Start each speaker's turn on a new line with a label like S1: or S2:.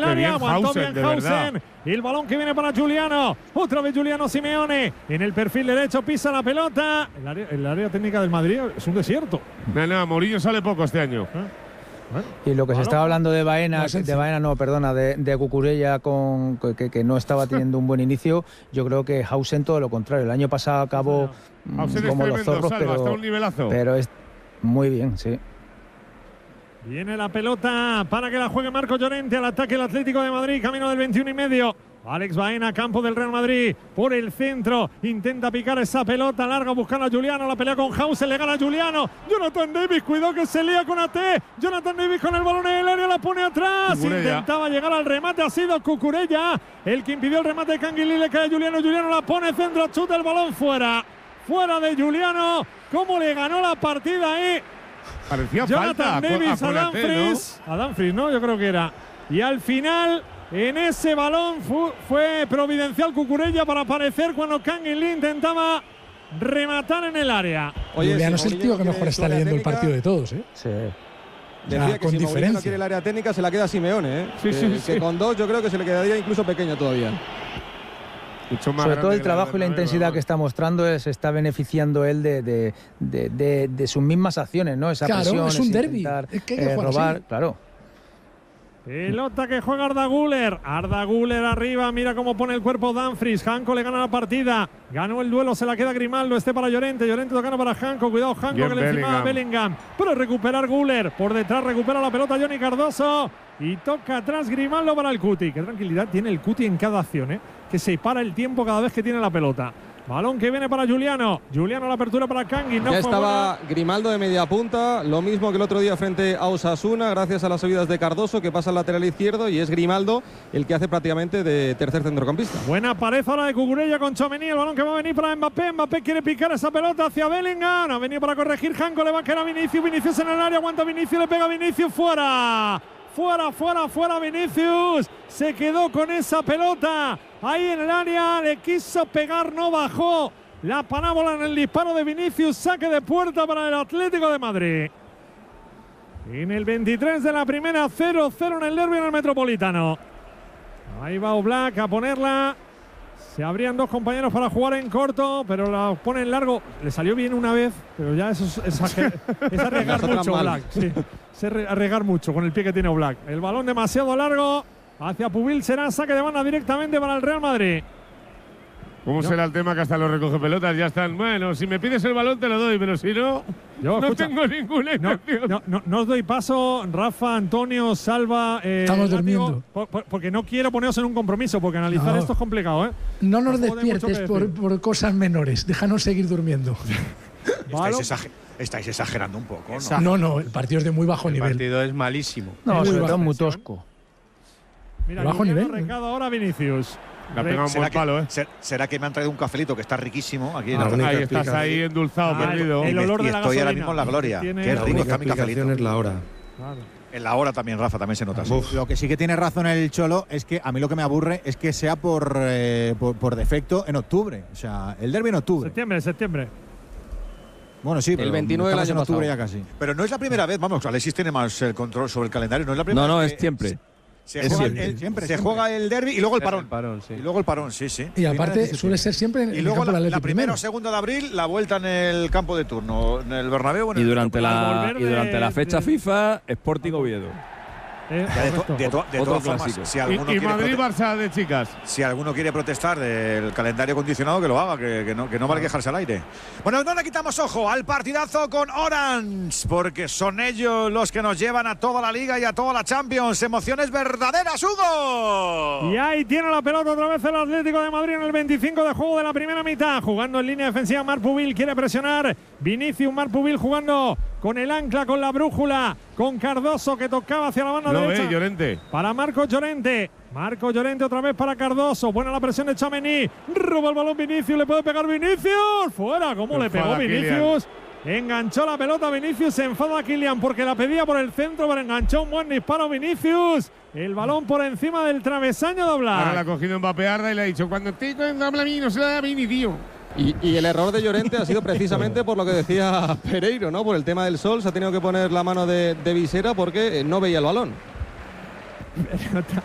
S1: área, aguantó bien
S2: Hausen.
S1: El balón que viene para Giuliano. Otra vez Giuliano Simeone. En el perfil derecho pisa la pelota. El área técnica del Madrid es un desierto.
S2: No, Mourinho sale poco este año.
S3: Bueno, y lo que se estaba hablando de Baena, de Cucurella que no estaba teniendo un buen inicio, yo creo que Hausen todo lo contrario. El año pasado acabó como los zorros, pero es muy bien, sí.
S1: Viene la pelota para que la juegue Marco Llorente al ataque el Atlético de Madrid, camino del 21,5. Alex Baena, campo del Real Madrid, por el centro, intenta picar esa pelota larga, buscando a Giuliano, la pelea con Hausen, le gana a Giuliano. Jonathan Davis, cuidado que se lía con AT. Jonathan Davis con el balón en el área, la pone atrás. Cucurella. Intentaba llegar al remate, ha sido Cucurella el que impidió el remate de Canguilí, le cae Giuliano, Giuliano la pone centro, chuta el balón fuera de Giuliano. ¿Cómo le ganó la partida ahí?
S2: Parecía
S1: Jonathan
S2: falta
S1: Davis a Dumfries, ¿no? A Dumfries, ¿no? Yo creo que era. Y al final, en ese balón fue providencial Cucurella para aparecer cuando Canguilí intentaba rematar en el área.
S4: Oye, Giuliano es el tío que mejor está leyendo el partido de todos, ¿eh?
S3: Sí.
S4: Decía que
S5: con
S4: si
S5: diferencia.
S4: no quiere el área técnica se la queda Simeone, ¿eh? Que con dos yo creo que se le quedaría incluso pequeña todavía.
S3: Sobre todo el trabajo y la intensidad que está mostrando se está beneficiando él de sus mismas acciones, ¿no? Esa presión,
S4: es un derbi.
S3: Es que hay que robar, así. Claro.
S1: Pelota que juega Arda Güler. Arda Güler arriba, mira cómo pone el cuerpo Dumfries. Janko le gana la partida. Ganó el duelo, se la queda Grimaldo. Para Llorente. Llorente tocando para Janko. Cuidado, Janko que le encima a Bellingham. Para recuperar Güler. Por detrás recupera la pelota Johnny Cardoso. Y toca atrás Grimaldo para el Cuti. Qué tranquilidad tiene el Cuti en cada acción, ¿eh? Que se para el tiempo cada vez que tiene la pelota. Balón que viene para Giuliano. Giuliano la apertura para Kangin.
S4: Ya estaba Grimaldo de media punta. Lo mismo que el otro día frente a Osasuna, gracias a las subidas de Cardoso, que pasa al lateral izquierdo. Y es Grimaldo el que hace prácticamente de tercer centrocampista.
S1: Buena pared ahora de Cucurella con Tchouaméni. El balón que va a venir para Mbappé. Mbappé quiere picar esa pelota hacia Bellingham. Ha venido para corregir Janko. Le va a quedar a Vinicius. Vinicius en el área. Aguanta Vinicius. Le pega a Vinicius. Fuera Vinicius. Se quedó con esa pelota. Ahí en el área, le quiso pegar, no bajó la parábola en el disparo de Vinicius. Saque de puerta para el Atlético de Madrid. En el 23 de la primera, 0-0 en el derbi en el Metropolitano. Ahí va Oblak a ponerla. Se abrían dos compañeros para jugar en corto, pero la pone en largo. Le salió bien una vez, pero ya eso es arriesgar mucho, Oblak. Sí, es arriesgar mucho con el pie que tiene Oblak. El balón demasiado largo. Hacia Pubil será saque de banda directamente para el Real Madrid.
S2: ¿Cómo será el tema que hasta los recoge pelotas ya están? Bueno, si me pides el balón te lo doy, pero si no, tengo ninguna intención.
S1: No os doy paso, Rafa, Antonio, Salva.
S5: Estamos durmiendo.
S1: Porque no quiero poneros en un compromiso, porque analizar esto es complicado, ¿eh?
S5: No nos despiertes por cosas menores. Déjanos seguir durmiendo.
S6: Estáis exagerando un poco, ¿no?
S5: No, el partido es de muy bajo nivel.
S6: El partido es malísimo.
S3: No, sobre todo muy tosco.
S1: Mira,
S5: bajo nivel.
S1: Recado ahora Vinicius.
S2: Le ha pegado un buen palo, ¿eh?
S6: ¿Será que me han traído un cafelito que está riquísimo? Aquí
S2: ahí estás ahí endulzado, perdido.
S1: El olor de la
S6: estoy
S1: gasolina.
S6: ahora mismo en la gloria. Qué rico está mi cafelito.
S7: Es la hora.
S1: Claro.
S6: En la hora también, Rafa, también se nota.
S8: Lo que sí que tiene razón el Cholo es que a mí lo que me aburre es que sea por defecto en octubre. O sea, el derbi en octubre.
S1: Septiembre.
S8: Bueno, sí, pero
S4: el 29 del año
S8: en octubre
S4: pasado.
S8: ya casi.
S6: Pero no es la primera vez, vamos, Alexis tiene más el control sobre el calendario. No es la primera vez.
S4: No, es siempre.
S6: Se juega el derbi y luego el parón.
S4: Sí.
S6: Y luego el parón, sí.
S5: Y aparte suele ser siempre en
S6: y
S5: el
S6: luego
S5: campo del
S6: la
S5: Atleti
S6: primera
S5: primero.
S6: o segunda de abril, la vuelta en el campo de turno, en el Bernabéu.
S9: Y durante la fecha FIFA, Sporting Oviedo.
S6: De todas formas, si alguno
S2: y Madrid-Barça de chicas.
S6: Si alguno quiere protestar del calendario condicionado, que lo haga, que no vale quejarse al aire. Bueno, no le quitamos ojo al partidazo con Orange, porque son ellos los que nos llevan a toda la Liga y a toda la Champions. Emociones verdaderas, Hugo.
S1: Y ahí tiene la pelota otra vez el Atlético de Madrid en el 25 de juego de la primera mitad. Jugando en línea defensiva, Marc Pubil quiere presionar. Vinicius, Marc Pubil jugando con el ancla, con la brújula, con Cardoso que tocaba hacia la banda derecha.
S2: Llorente.
S1: Para Marcos Llorente. Marcos Llorente otra vez para Cardoso. Buena la presión de Tchouaméni. Roba el balón Vinicius. Le puede pegar Vinicius. Fuera. ¿Cómo le pegó Vinicius? Enganchó la pelota Vinicius. Se enfada Kylian porque la pedía por el centro, pero enganchó un buen disparo Vinicius. El balón por encima del travesaño de Oblak.
S2: Ahora la ha cogido Mbappé Arda y le ha dicho: cuando te habla a mí, no se la da a mí ni tío.
S4: Y el error de Llorente ha sido precisamente por lo que decía Pereiro, ¿no? Por el tema del sol, se ha tenido que poner la mano de visera porque no veía el balón.